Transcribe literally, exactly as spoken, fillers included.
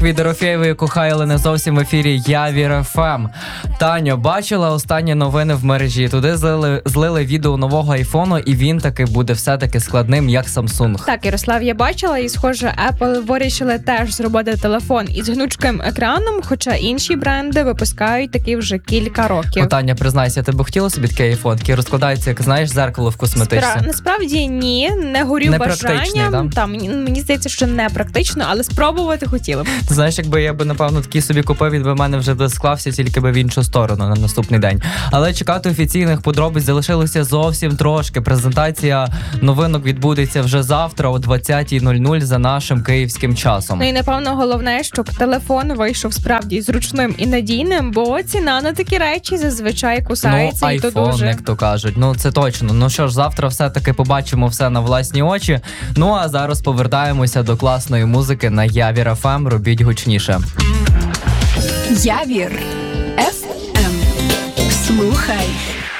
Від Дорофєєвої кохає, але не зовсім в ефірі Явір еф ем. Таню, бачила останні новини в мережі. Туди злили, злили відео нового айфону, і він таки буде все-таки складним, як Samsung. Так, Ярослав, я бачила, і схоже, Apple вирішили теж зробити телефон із гнучким екраном, хоча інші бренди випускають такі вже кілька років. О, Таня, признайся, ти б хотіла собі такий айфон, який розкладається, як, знаєш, зеркало в косметичці? Спра... Насправді ні, не горю Непрактичний, бажанням. да? Там, мені, мені здається, що не практично, але спробувати хотіла б. Ти знаєш, якби я би, напевно, такий собі купив, він би в мене вже би склався, тільки би в іншу сторону на наступний день. Але чекати офіційних подробиць залишилося зовсім трошки. Презентація новинок відбудеться вже завтра о двадцятій нуль нуль за нашим київським часом. Ну і, напевно, головне, щоб телефон вийшов справді зручним і надійним, бо ціна на такі речі зазвичай кусається, ну, і то айфон, дуже. як то кажуть. Ну, це точно. Ну що ж, завтра все-таки побачимо все на власні очі. Ну, а зараз повертаємося до класної музики на Явір еф ем. Робіть гучніше. Явір еф ем. Слухай.